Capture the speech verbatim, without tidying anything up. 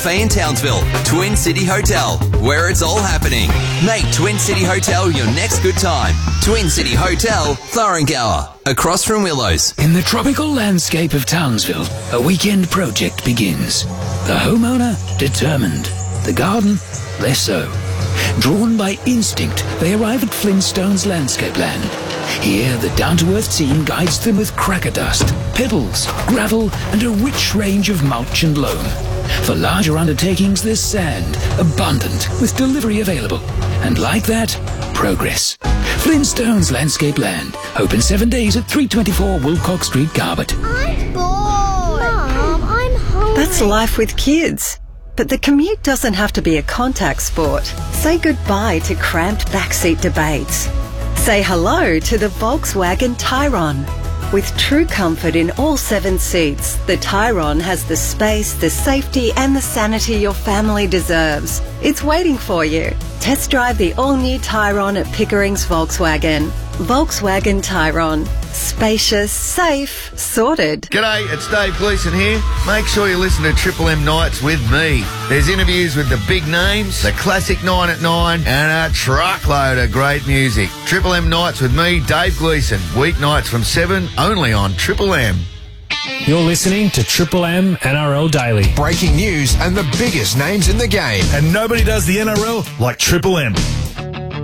Cafe in Townsville, Twin City Hotel, where it's all happening. Make Twin City Hotel your next good time. Twin City Hotel, Thorrengower, across from Willows. In the tropical landscape of Townsville, a weekend project begins. The homeowner, determined. The garden, less so. Drawn by instinct, they arrive at Flintstone's landscape land. Here, the down-to-earth team guides them with cracker dust, pebbles, gravel, and a rich range of mulch and loam. For larger undertakings, there's sand, abundant, with delivery available. And like that, progress. Flintstone's Landscape Land. Open seven days at three twenty-four Wilcox Street, Garbutt. I'm bored. Mum, I'm hungry. That's life with kids. But the commute doesn't have to be a contact sport. Say goodbye to cramped backseat debates. Say hello to the Volkswagen Tyrone. With true comfort in all seven seats, the Tyrone has the space, the safety and the sanity your family deserves. It's waiting for you. Test drive the all-new Tyrone at Pickering's Volkswagen. Volkswagen Tyrone. Spacious, safe, sorted. G'day, it's Dave Gleeson here. Make sure you listen to Triple M Nights with me. There's interviews with the big names, the classic nine at nine, and a truckload of great music. Triple M Nights with me, Dave Gleeson. Weeknights from seven, only on Triple M. You're listening to Triple M N R L Daily. Breaking news and the biggest names in the game. And nobody does the N R L like Triple M.